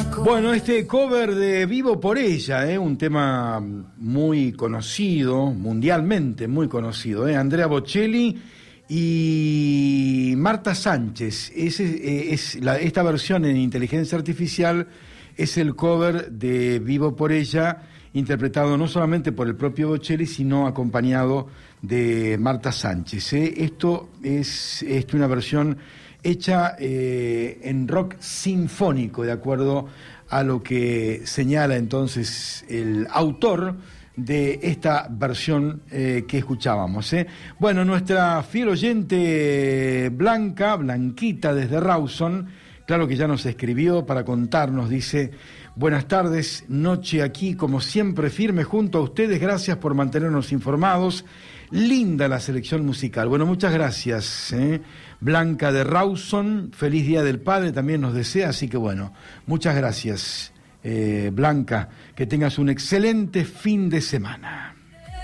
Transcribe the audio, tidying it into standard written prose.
Bueno, este cover de Vivo por ella, un tema muy conocido, mundialmente muy conocido, Andrea Bocelli y Marta Sánchez. Esta versión en inteligencia artificial es el cover de Vivo por ella, interpretado no solamente por el propio Bocelli, sino acompañado de Marta Sánchez. Esto es una versión hecha en rock sinfónico, de acuerdo a lo que señala entonces el autor de esta versión que escuchábamos. Bueno, nuestra fiel oyente Blanquita desde Rawson, claro que ya nos escribió para contarnos, dice: buenas tardes, noche aquí como siempre firme junto a ustedes, gracias por mantenernos informados, linda la selección musical. Bueno, muchas gracias, Blanca de Rawson, feliz Día del Padre también nos desea, así que bueno, muchas gracias, Blanca, que tengas un excelente fin de semana.